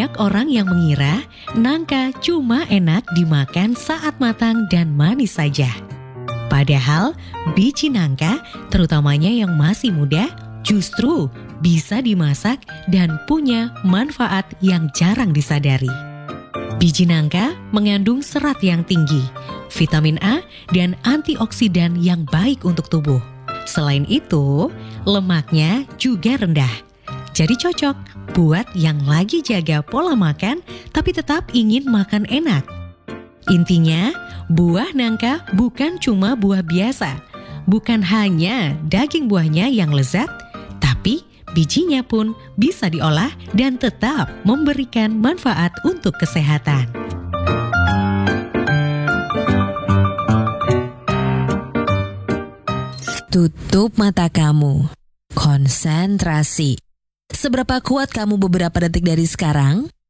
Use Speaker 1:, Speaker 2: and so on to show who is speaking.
Speaker 1: Banyak orang yang mengira nangka cuma enak dimakan saat matang dan manis saja. Padahal biji nangka, terutamanya yang masih muda, justru bisa dimasak dan punya manfaat yang jarang disadari. Biji nangka mengandung serat yang tinggi, vitamin A, dan antioksidan yang baik untuk tubuh. Selain itu, lemaknya juga rendah. Jadi cocok buat yang lagi jaga pola makan tapi tetap ingin makan enak. Intinya, buah nangka bukan cuma buah biasa. Bukan hanya daging buahnya yang lezat, tapi bijinya pun bisa diolah dan tetap memberikan manfaat untuk kesehatan.
Speaker 2: Tutup mata kamu. Konsentrasi. Seberapa kuat kamu beberapa detik dari sekarang?